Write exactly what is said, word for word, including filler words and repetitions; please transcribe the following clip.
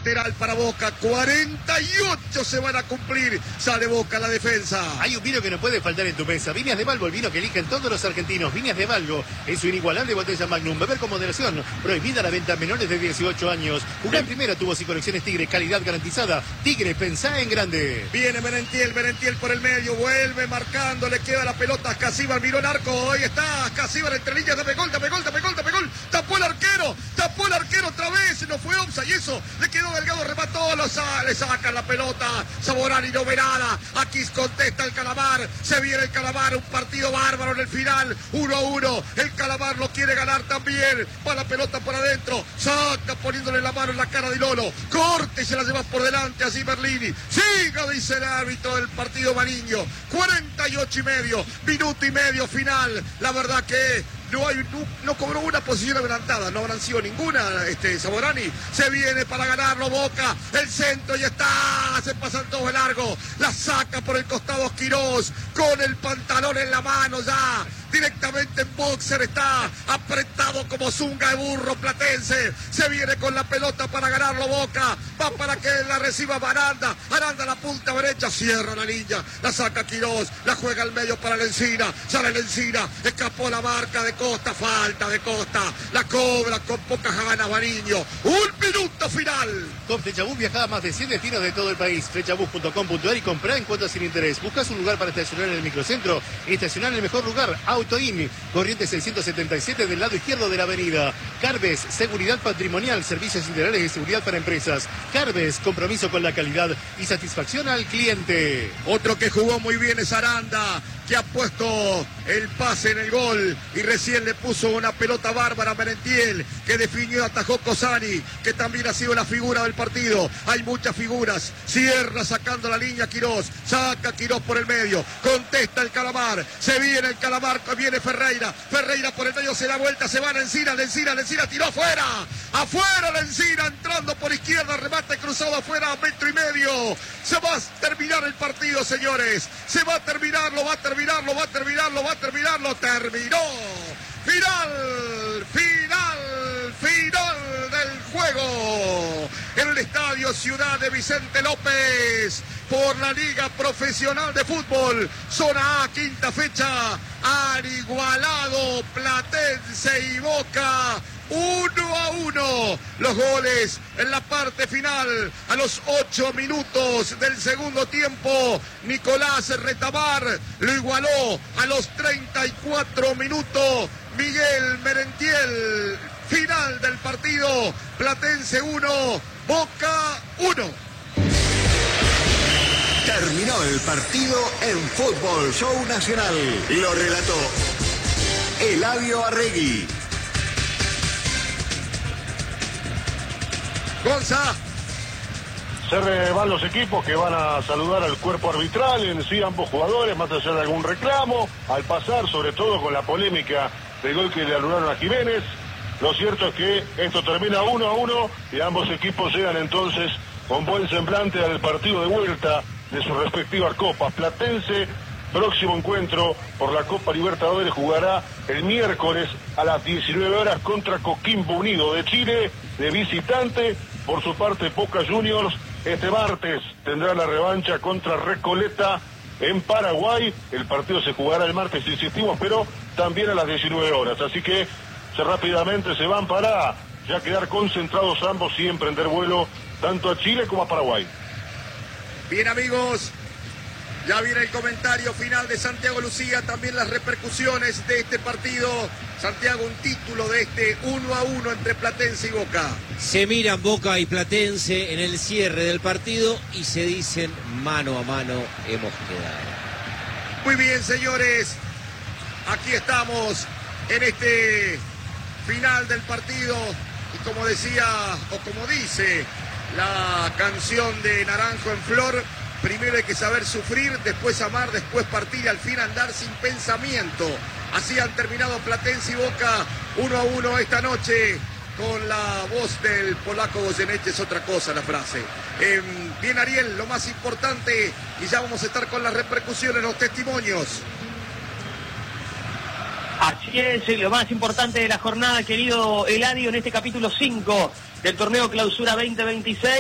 Lateral para Boca, cuarenta y ocho se van a cumplir. Sale Boca a la defensa. Hay un vino que no puede faltar en tu mesa. Viñas de Valgo, el vino que eligen todos los argentinos. Viñas de Valgo es su inigualable botella Magnum. Beber con moderación. Prohibida la venta a menores de dieciocho años. Jugar en primera, tuvo y colecciones Tigre. Calidad garantizada. Tigre, pensá en grande. Viene Merentiel, Merentiel por el medio. Vuelve marcando, le queda la pelota a Casíbar. Miró el arco. Ahí está Casíbar entre líneas. Dame gol, dame gol, dame gol, dame gol. Tapó el arquero. Tapó el arquero otra vez. No fue offside y eso. Le quedó Delgado, remató. Lo sa le sacan la pelota. Saborani no ve nada. Aquí contesta el Calamar. Se viene el Calamar. Un partido bárbaro en el final. uno a uno. El Calamar lo quiere ganar también. Va la pelota por adentro. Saca poniéndole la mano en la cara de Lolo. Corte y se la lleva por delante. Así Berlini. Siga, dice el árbitro del partido Mariño. cuarenta y ocho y medio. Minuto y medio final. La verdad que no hay, no, no cobró una posición adelantada, no habrán sido ninguna, este Saborani. Se viene para ganarlo Boca, el centro y está, se pasan todo de largo, la saca por el costado Quirós, con el pantalón en la mano ya, directamente en boxer, está apretado como zunga de burro Platense, se viene con la pelota para ganarlo Boca, va para que la reciba Aranda, Aranda la punta derecha, cierra la línea, la saca Quirós, la juega al medio para Lencina, sale Lencina, escapó la marca de Costa, falta de Costa, la cobra con pocas ganas Mariño, un minuto final. Con Flechabús viajá a más de cien destinos de todo el país. Flechabús punto com punto ar y comprá en cuotas sin interés. ¿Buscas un lugar para estacionar en el microcentro? Estacionar en el mejor lugar, Autoin, Corrientes seiscientos setenta y siete del lado izquierdo de la avenida. Carbes, seguridad patrimonial, servicios integrales de seguridad para empresas. Carbes, compromiso con la calidad y satisfacción al cliente. Otro que jugó muy bien es Aranda, que ha puesto el pase en el gol y recién le puso una pelota bárbara a Merentiel, que definió y atajó Cosani, que también ha sido la figura del partido. Hay muchas figuras. Cierra sacando la línea Quirós, saca Quirós por el medio, contesta el Calamar, se viene el Calamar, viene Ferreira, Ferreira por el medio, se da vuelta, se va a Lencina, Lencina, Lencina, tiró afuera, afuera Lencina, entrando por izquierda, remate cruzado afuera, metro y medio. Se va a terminar el partido, señores, se va a terminar, lo va a terminar, lo va a terminar, lo va a terminar, lo terminó. Final, final, final del juego en el Estadio Ciudad de Vicente López por la Liga Profesional de Fútbol, zona A, quinta fecha, han igualado Platense y Boca uno a uno. Los goles en la parte final, a los ocho minutos del segundo tiempo, Nicolás Retamar lo igualó. A los treinta y cuatro minutos, Miguel Merentiel. Final del partido, Platense uno, Boca uno. Terminó el partido en Fútbol Show Nacional. Lo relató Eladio Arregui. Gonza. Se van los equipos que van a saludar al cuerpo arbitral, en sí ambos jugadores, más allá de algún reclamo, al pasar sobre todo con la polémica del gol que le anularon a Jiménez. Lo cierto es que esto termina uno a uno y ambos equipos llegan entonces con buen semblante al partido de vuelta de sus respectivas copas. Platense, próximo encuentro por la Copa Libertadores, jugará el miércoles a las diecinueve horas contra Coquimbo Unido de Chile, de visitante. Por su parte, Boca Juniors este martes tendrá la revancha contra Recoleta en Paraguay. El partido se jugará el martes, insistimos, pero también a las diecinueve horas. Así que se rápidamente se van para ya quedar concentrados ambos y emprender vuelo tanto a Chile como a Paraguay. Bien, amigos, ya viene el comentario final de Santiago Lucía, también las repercusiones de este partido. Santiago, un título de este uno a uno entre Platense y Boca. Se miran Boca y Platense en el cierre del partido y se dicen mano a mano hemos quedado. Muy bien, señores, aquí estamos en este final del partido y como decía, o como dice la canción de Naranjo en Flor, primero hay que saber sufrir, después amar, después partir y al fin andar sin pensamiento. Así han terminado Platense y Boca uno a uno esta noche con la voz del polaco Goyeneche. Es otra cosa la frase. Eh, bien, Ariel, lo más importante, y ya vamos a estar con las repercusiones, los testimonios. Así es, lo más importante de la jornada, querido Eladio, en este capítulo cinco del torneo Clausura veinte veintiséis.